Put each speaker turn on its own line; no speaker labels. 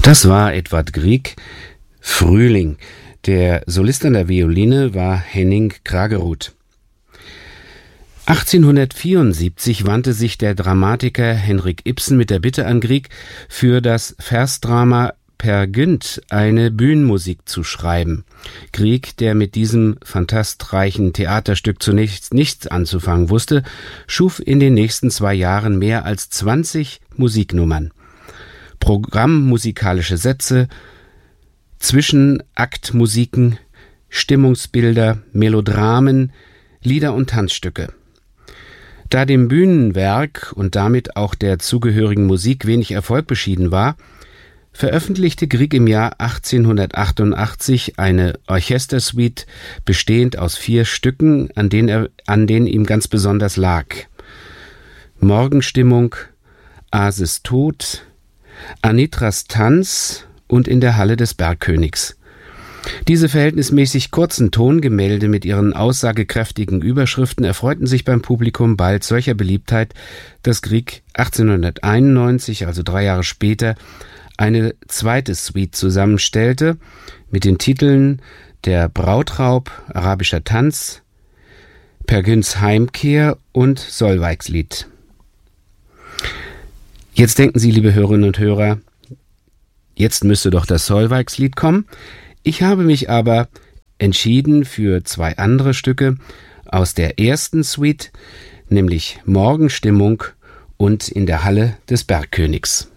Das war Edvard Grieg, Frühling. Der Solist an der Violine war Henning Kragerud. 1874 wandte sich der Dramatiker Henrik Ibsen mit der Bitte an Grieg, für das Versdrama Peer Gynt eine Bühnenmusik zu schreiben. Grieg, der mit diesem fantastreichen Theaterstück zunächst nichts anzufangen wusste, schuf in den nächsten 2 Jahren mehr als 20 Musiknummern. Programmmusikalische Sätze, Zwischenaktmusiken, Stimmungsbilder, Melodramen, Lieder und Tanzstücke. Da dem Bühnenwerk und damit auch der zugehörigen Musik wenig Erfolg beschieden war, veröffentlichte Grieg im Jahr 1888 eine Orchestersuite bestehend aus 4 Stücken, an denen ihm ganz besonders lag: Morgenstimmung, Ases Tod, Anitras Tanz und In der Halle des Bergkönigs. Diese verhältnismäßig kurzen Tongemälde mit ihren aussagekräftigen Überschriften erfreuten sich beim Publikum bald solcher Beliebtheit, dass Grieg 1891, also 3 Jahre später, eine zweite Suite zusammenstellte mit den Titeln Der Brautraub, Arabischer Tanz, Peer Gynts Heimkehr und Solveigslied. Jetzt denken Sie, liebe Hörerinnen und Hörer, jetzt müsste doch das Solveigslied kommen. Ich habe mich aber entschieden für 2 andere Stücke aus der ersten Suite, nämlich Morgenstimmung und In der Halle des Bergkönigs.